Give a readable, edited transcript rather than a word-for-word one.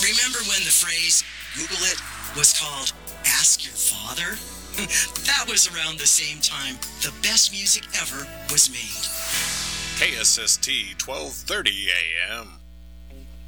Remember when the phrase, Google it, was called Ask Your Father? That was around the same time the best music ever was made. KSST 1230 AM.